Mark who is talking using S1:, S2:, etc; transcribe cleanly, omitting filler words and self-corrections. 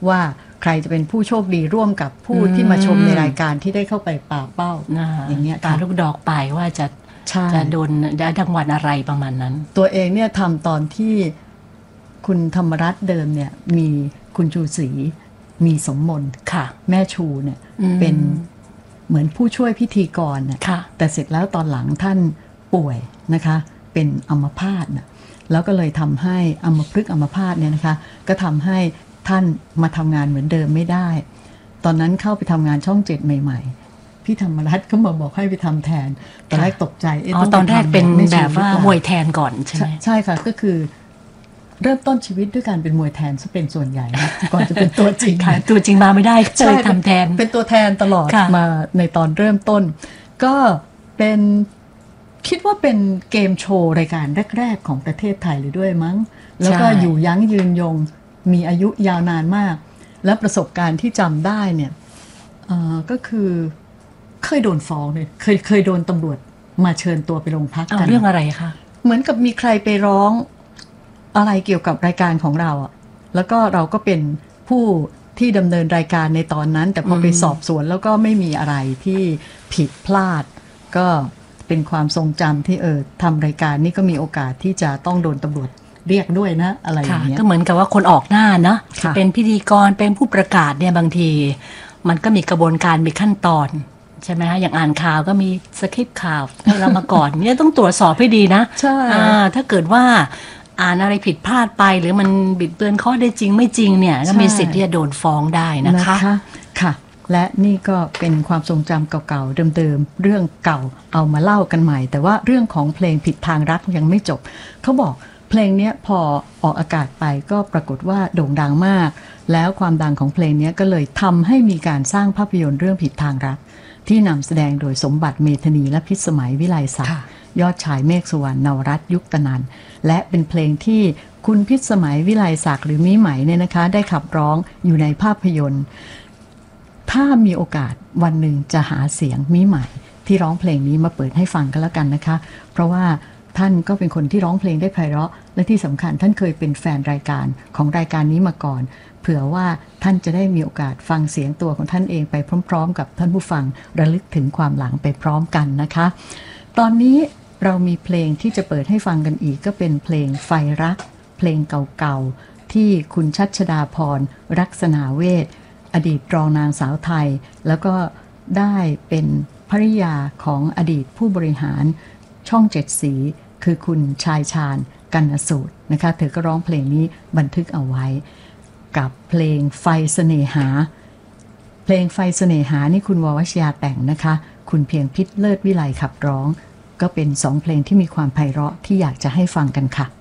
S1: ว่าใครจะเป็นผู้โชคดีร่วมกับผู้ที่มาชมในรายการที่ได้เข้าไปป่าเป้าอย่างเงี้ย
S2: ปาลูกดอกไปว่าจะโดนได้รางวัลอะไรประมาณนั้น
S1: ตัวเองเนี่ยทำตอนที่คุณธรรมรัตน์เดิมเนี่ยมีคุณชูศรีมีสมมนแม่ชูเนี่ยเป็นเหมือนผู้ช่วยพิธีกรแต่เสร็จแล้วตอนหลังท่านป่วยนะคะเป็นอัมพาตนะแล้วก็เลยทำให้อัมพฤกษ์อัมพาตเนี่ยนะคะก็ทำให้ท่านมาทำงานเหมือนเดิมไม่ได้ตอนนั้นเข้าไปทำงานช่อง7ใหม่ๆพี่ธรรมรัตน์ก็มาบอกให้ไปทำแทนตอนแรกตกใจ
S2: ตอนแรกเป็นแบบว่ามวยแทนก่อนใช่ไหม
S1: ใช่ค่ะก็คือเริ่มต้นชีวิตด้วยการเป็นมวยแทนซะเป็นส่วนใหญ่นะก่อนจะเป็นตัวจริง
S2: ตัวจริงมาไม่ได้ก็เลยทำแทน
S1: เป็นตัวแทนตลอดมาในตอนเริ่มต้นก็เป็นคิดว่าเป็นเกมโชว์รายการแรกๆของประเทศไทยเลยด้วยมั้งแล้วก็อยู่ยั้งยืนยงมีอายุยาวนานมากและประสบการณ์ที่จำได้เนี่ยก็คือเคยโดนฟ้องเลยเคยโดนตำรวจมาเชิญตัวไปโรงพักกัน
S2: เรื่องอะไรคะ
S1: เหมือนกับมีใครไปร้องอะไรเกี่ยวกับรายการของเราอ่ะแล้วก็เราก็เป็นผู้ที่ดำเนินรายการในตอนนั้นแต่พอไปสอบสวนแล้วก็ไม่มีอะไรที่ผิดพลาดก็เป็นความทรงจำที่ทำรายการนี่ก็มีโอกาสที่จะต้องโดนตำรวจเรียกด้วยนะอะไรอย่างเงี้ย
S2: ก็เหมือนกับว่าคนออกหน้านะเป็นพิธีกรเป็นผู้ประกาศเนี่ยบางทีมันก็มีกระบวนการมีขั้นตอนใช่ไหมฮะอย่างอ่านข่าวก็มีสคริปต์ข่าวให้เรามาก่อนเนี่ยต้องตรวจสอบให้ดีนะ
S1: ใช่
S2: ถ้าเกิดว่าอ่านอะไรผิดพลาดไปหรือมันบิดเบือนข้อได้จริงไม่จริงเนี่ยก็มีสิทธิ์ที่จะโดนฟ้องได้นะคะ
S1: ค่ะและนี่ก็เป็นความทรงจำเก่าๆเดิมๆเรื่องเก่าเอามาเล่ากันใหม่แต่ว่าเรื่องของเพลงผิดทางรักยังไม่จบเขาบอกเพลงนี้พอออกอากาศไปก็ปรากฏว่าโด่งดังมากแล้วความดังของเพลงนี้ก็เลยทำให้มีการสร้างภาพยนตร์เรื่องผิดทางรักที่นำแสดงโดยสมบัติเมธานีและพิสมัยวิไลศักดิ์ยอดชายเมฆสุวรรณนวรัตน์ยุคตนันและเป็นเพลงที่คุณพิสมัยวิไลศักดิ์หรือมิไหมเนี่ยนะคะได้ขับร้องอยู่ในภาพยนตร์ถ้ามีโอกาสวันหนึ่งจะหาเสียงมิไหมที่ร้องเพลงนี้มาเปิดให้ฟังกันแล้วกันนะคะเพราะว่าท่านก็เป็นคนที่ร้องเพลงได้ไพเราะและที่สำคัญท่านเคยเป็นแฟนรายการของรายการนี้มาก่อนเผื่อว่าท่านจะได้มีโอกาสฟังเสียงตัวของท่านเองไปพร้อมๆกับท่านผู้ฟังระลึกถึงความหลังไปพร้อมกันนะคะตอนนี้เรามีเพลงที่จะเปิดให้ฟังกันอีกก็เป็นเพลงไฟรักเพลงเก่าๆที่คุณชัชดาพรรักษณาเวชอดีตรองนางสาวไทยแล้วก็ได้เป็นภริยาของอดีตผู้บริหารช่อง7สีคือคุณชายชาญกรรณสูตรนะคะเธอก็ร้องเพลงนี้บันทึกเอาไว้กับเพลงไฟเสน่หาเพลงไฟเสน่หานี่คุณววชยาแต่งนะคะคุณเพียงพิษเลิศวิไลขับร้องก็เป็น2เพลงที่มีความไพเราะที่อยากจะให้ฟังกันค่ะ